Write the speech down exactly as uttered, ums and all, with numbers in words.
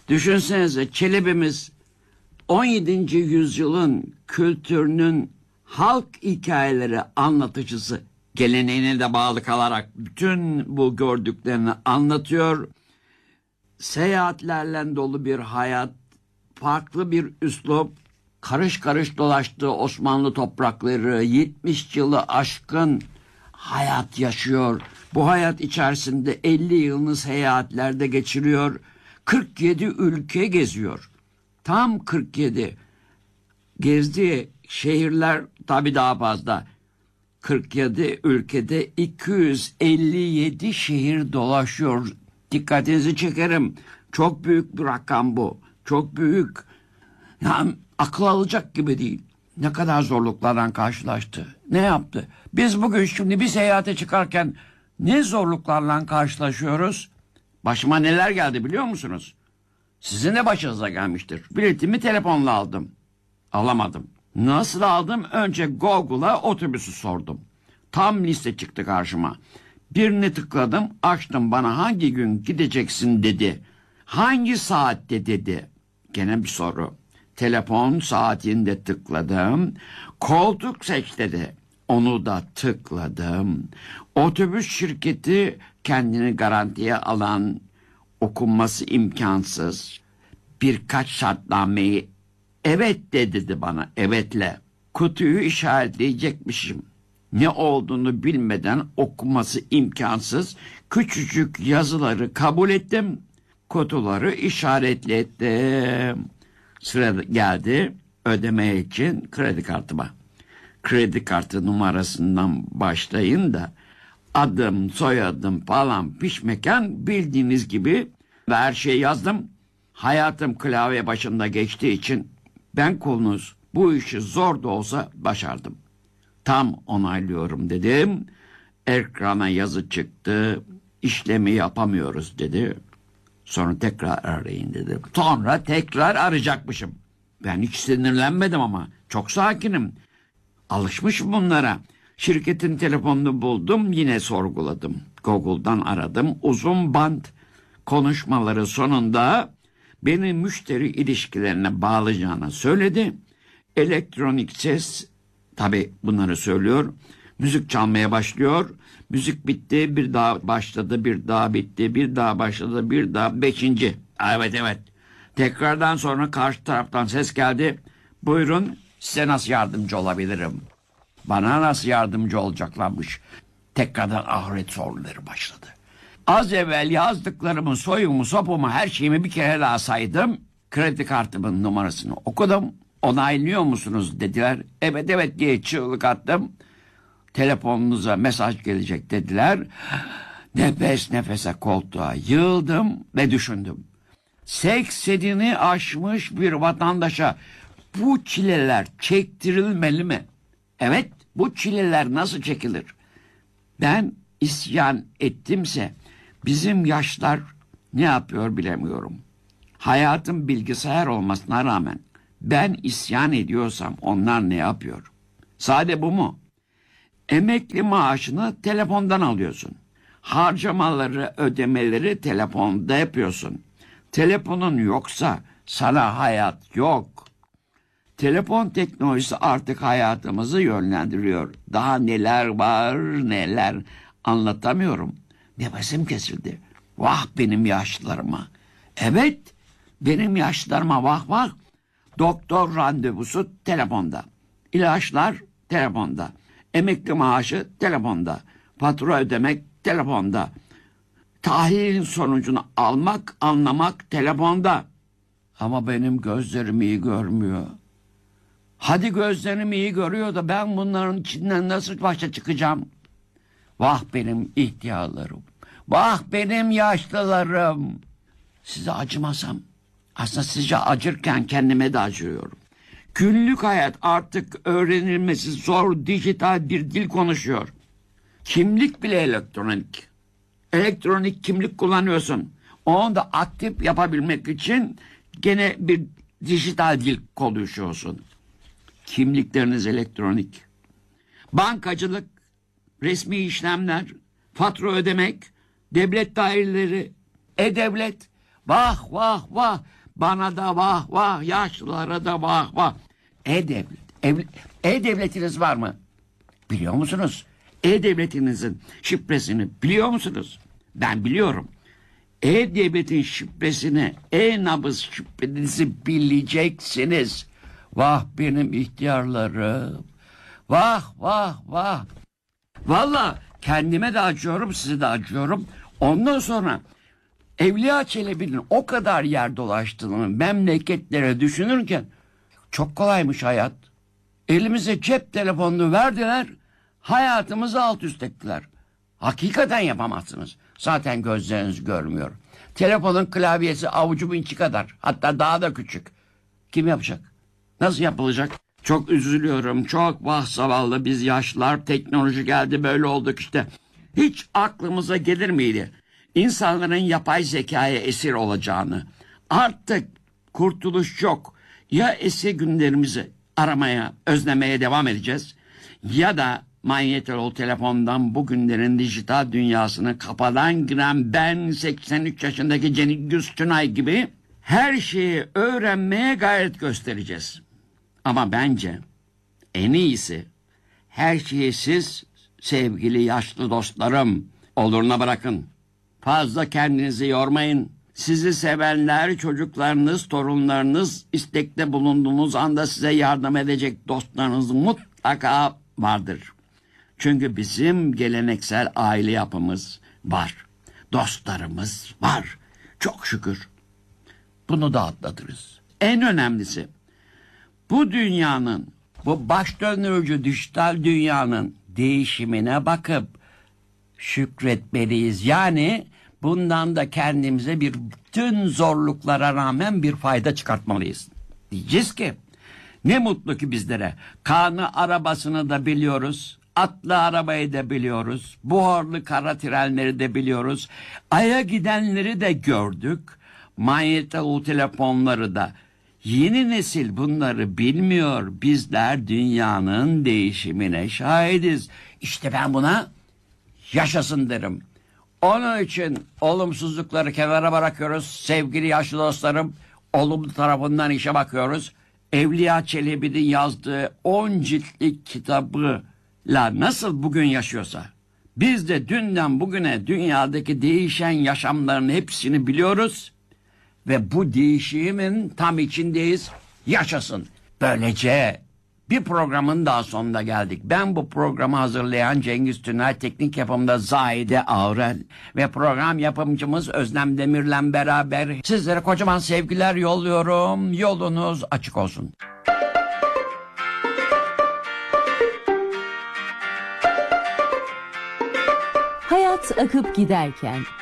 Düşünsenize, Çelebi'miz on yedinci yüzyılın kültürünün halk hikayeleri anlatıcısı, geleneğine de bağlı kalarak bütün bu gördüklerini anlatıyor. Seyahatlerle dolu bir hayat, farklı bir üslup, karış karış dolaştığı Osmanlı toprakları, yetmiş yılı aşkın hayat yaşıyor. Bu hayat içerisinde elli yılını seyahatlerde geçiriyor. kırk yedi ülke geziyor. Tam kırk yedi. Gezdiği şehirler tabii daha fazla. kırk yedi ülkede iki yüz elli yedi şehir dolaşıyor. Dikkatinizi çekerim. Çok büyük bir rakam bu. Çok büyük. Yani akıl alacak gibi değil. Ne kadar zorluklardan karşılaştı. Ne yaptı? Biz bugün şimdi bir seyahate çıkarken ne zorluklarla karşılaşıyoruz? Başıma neler geldi biliyor musunuz? Sizin de başınıza gelmiştir. Biletimi telefonla aldım. Alamadım. Nasıl aldım? Önce Google'a otobüsü sordum. Tam liste çıktı karşıma. Birini tıkladım, açtım, bana hangi gün gideceksin dedi. Hangi saatte dedi. Gene bir soru. Telefon saatinde tıkladım. Koltuk seç dedi. Onu da tıkladım. Otobüs şirketi kendini garantiye alan, okunması imkansız birkaç şartnameyi evet de dedi bana, evetle. Kutuyu işaretleyecekmişim. Ne olduğunu bilmeden okuması imkansız küçücük yazıları kabul ettim. Kutuları işaretledim. Sıra geldi ödeme için kredi kartıma. Kredi kartı numarasından başlayın da adım, soyadım falan pişmeken bildiğiniz gibi ve her şeyi yazdım. Hayatım klavye başında geçtiği için ben kulunuz bu işi zor da olsa başardım. Tam onaylıyorum dedim. Ekrana yazı çıktı. İşlemi yapamıyoruz dedi. Sonra tekrar arayın dedi. Sonra tekrar arayacakmışım. Ben hiç sinirlenmedim ama çok sakinim. Alışmışım bunlara. Şirketin telefonunu buldum, yine sorguladım. Google'dan aradım. Uzun bant konuşmaları sonunda beni müşteri ilişkilerine bağlayacağını söyledi. Elektronik ses, tabii bunları söylüyor. Müzik çalmaya başlıyor. Müzik bitti, bir daha başladı, bir daha bitti, bir daha başladı, bir daha beşinci. Evet evet. Tekrardan sonra karşı taraftan ses geldi. Buyurun, size nasıl yardımcı olabilirim? Bana nasıl yardımcı olacaklarmış? Tekrardan ahiret soruları başladı. Az evvel yazdıklarımın soyumu, sopumu, her şeyimi bir kere daha saydım. Kredi kartımın numarasını okudum. Onaylıyor musunuz dediler. Evet evet diye çığlık attım. Telefonunuza mesaj gelecek dediler. Nefes nefese koltuğa yığıldım ve düşündüm. seksenini aşmış bir vatandaşa bu çileler çektirilmeli mi? Evet, bu çileler nasıl çekilir? Ben isyan ettimse bizim yaşlar ne yapıyor bilemiyorum. Hayatım bilgisayar olmasına rağmen ben isyan ediyorsam onlar ne yapıyor? Sade bu mu? Emekli maaşını telefondan alıyorsun. Harcamaları, ödemeleri telefonda yapıyorsun. Telefonun yoksa sana hayat yok. Telefon teknolojisi artık hayatımızı yönlendiriyor. Daha neler var neler anlatamıyorum. Nefesim kesildi. Vah benim yaşlarıma. Evet, benim yaşlarıma vah vah. Doktor randevusu telefonda. İlaçlar telefonda. Emekli maaşı telefonda. Fatura ödemek telefonda. Tahlilin sonucunu almak, anlamak telefonda. Ama benim gözlerim iyi görmüyor. Hadi gözlerim iyi görüyor da ben bunların içinden nasıl başa çıkacağım? Vah benim ihtiyarlarım. Vah benim yaşlılarım. Size acımasam, aslında sizce acırken kendime de acıyorum. Günlük hayat artık öğrenilmesi zor dijital bir dil konuşuyor. Kimlik bile elektronik. Elektronik kimlik kullanıyorsun. Onu da aktif yapabilmek için gene bir dijital dil konuşuyorsun. Kimlikleriniz elektronik. Bankacılık, resmi işlemler, fatura ödemek, devlet daireleri, e-devlet. Vah vah vah. bana da vah vah, yaşlılara da vah vah. E-Devlet, ev, E-Devletiniz var mı? Biliyor musunuz? E-Devletinizin şifresini biliyor musunuz? Ben biliyorum. E-Devlet'in şifresini, e-nabız şifrenizi bileceksiniz. Vah benim ihtiyarlarım. Vah vah vah. Vallahi kendime de acıyorum, size de acıyorum. Ondan sonra Evliya Çelebi'nin o kadar yer dolaştığını memleketlere düşünürken çok kolaymış hayat. Elimize cep telefonunu verdiler, hayatımızı alt üst ettiler. Hakikaten yapamazsınız. Zaten gözleriniz görmüyor. Telefonun klavyesi avucumun içi kadar. Hatta daha da küçük. Kim yapacak? Nasıl yapılacak? Çok üzülüyorum. Çok vah zavallı biz yaşlılar. Teknoloji geldi, böyle olduk işte. Hiç aklımıza gelir miydi İnsanların yapay zekaya esir olacağını? Artık kurtuluş yok. Ya eski günlerimizi aramaya, özlemeye devam edeceğiz, ya da manyetol telefondan bugünlerin dijital dünyasını kafadan giren ben seksen üç yaşındaki Cengiz Tünay gibi her şeyi öğrenmeye gayret göstereceğiz. Ama bence en iyisi her şeyi siz sevgili yaşlı dostlarım oluruna bırakın. Fazla kendinizi yormayın. Sizi sevenler, çocuklarınız, torunlarınız, istekte bulunduğunuz anda size yardım edecek dostlarınız mutlaka vardır. Çünkü bizim geleneksel aile yapımız var. Dostlarımız var. Çok şükür. Bunu da atlatırız. En önemlisi, bu dünyanın, bu baş döndürücü dijital dünyanın değişimine bakıp şükretmeliyiz. Yani bundan da kendimize bir bütün zorluklara rağmen bir fayda çıkartmalıyız. Diyeceğiz ki ne mutlu ki bizlere. Kanı arabasını da biliyoruz. Atlı arabayı da biliyoruz. Buharlı kara trenleri de biliyoruz. Ay'a gidenleri de gördük. Manyetol telefonları da. Yeni nesil bunları bilmiyor. Bizler dünyanın değişimine şahidiz. İşte ben buna yaşasın derim. Onun için olumsuzlukları kenara bırakıyoruz. Sevgili yaşlı dostlarım, olumlu tarafından işe bakıyoruz. Evliya Çelebi'nin yazdığı on ciltlik kitabıyla nasıl bugün yaşıyorsa, biz de dünden bugüne dünyadaki değişen yaşamların hepsini biliyoruz ve bu değişimin tam içindeyiz. Yaşasın. Böylece bir programın daha sonuna geldik. Ben bu programı hazırlayan Cengiz Tünay, teknik yapımda Zahide Aurel ve program yapımcımız Özlem Demir'le beraber sizlere kocaman sevgiler yolluyorum. Yolunuz açık olsun. Hayat akıp giderken